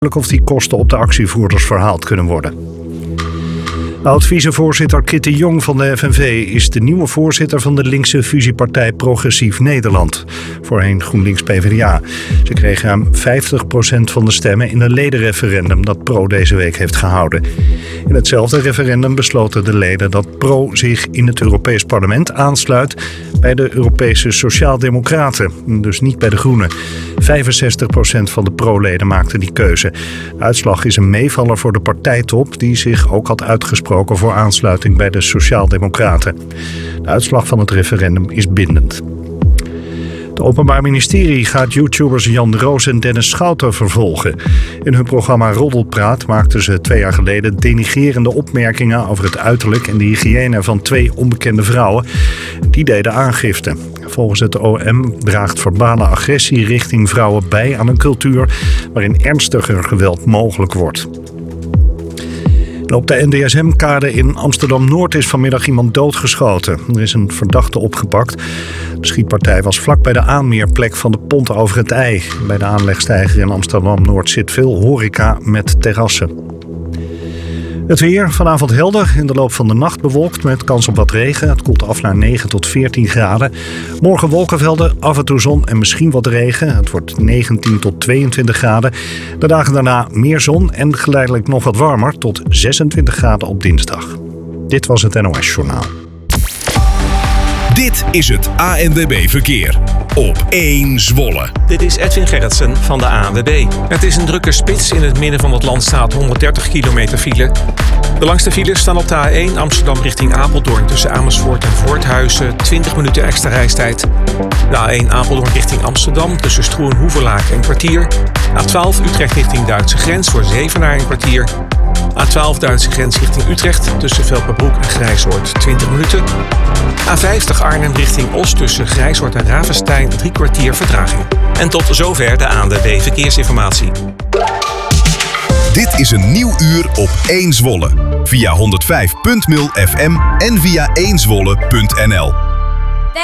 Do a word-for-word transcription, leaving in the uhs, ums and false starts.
of die kosten op de actievoerders verhaald kunnen worden. Oud-vicevoorzitter Kit de Jong van de F N V is de nieuwe voorzitter van de linkse fusiepartij Progressief Nederland. Voorheen GroenLinks P v d A. Ze kreeg ruim vijftig procent van de stemmen in een ledenreferendum dat Pro deze week heeft gehouden. In hetzelfde referendum besloten de leden dat Pro zich in het Europees Parlement aansluit bij de Europese Sociaaldemocraten, dus niet bij de Groenen. vijfenzestig procent van de Pro-leden maakte die keuze. De uitslag is een meevaller voor de partijtop die zich ook had uitgesproken voor aansluiting bij de Sociaaldemocraten. De uitslag van het referendum is bindend. Het Openbaar Ministerie gaat YouTubers Jan Roos en Dennis Schouten vervolgen. In hun programma Roddelpraat maakten ze twee jaar geleden denigrerende opmerkingen over het uiterlijk en de hygiëne van twee onbekende vrouwen. Die deden aangifte. Volgens het O M draagt verbale agressie richting vrouwen bij aan een cultuur waarin ernstiger geweld mogelijk wordt. Op de N D S M-kade in Amsterdam-Noord is vanmiddag iemand doodgeschoten. Er is een verdachte opgepakt. De schietpartij was vlak bij de aanmeerplek van de Pont over het IJ. Bij de aanlegsteiger in Amsterdam-Noord zit veel horeca met terrassen. Het weer, vanavond helder, in de loop van de nacht bewolkt met kans op wat regen. Het koelt af naar negen tot veertien graden. Morgen wolkenvelden, af en toe zon en misschien wat regen. Het wordt negentien tot tweeëntwintig graden. De dagen daarna meer zon en geleidelijk nog wat warmer tot zesentwintig graden op dinsdag. Dit was het N O S-journaal. Dit is het A N W B Verkeer op één Zwolle. Dit is Edwin Gerritsen van de A N W B. Het is een drukke spits. In het midden van het land staat honderddertig kilometer file. De langste files staan op de A één Amsterdam richting Apeldoorn tussen Amersfoort en Voorthuizen. twintig minuten extra reistijd. De A één Apeldoorn richting Amsterdam tussen Stroe en Hoevelaak een kwartier. A twaalf Utrecht richting Duitse grens voor Zevenaar een kwartier. A twaalf Duitse grens richting Utrecht tussen Velperbroek en Grijsoord twintig minuten. A vijftig Arnhem richting Os tussen Grijsoord en Ravenstein drie kwartier vertraging. En tot zover de A N W B Verkeersinformatie. Dit is een nieuw uur op één Zwolle. Via honderdvijf punt nul F M en via één zwolle punt n l.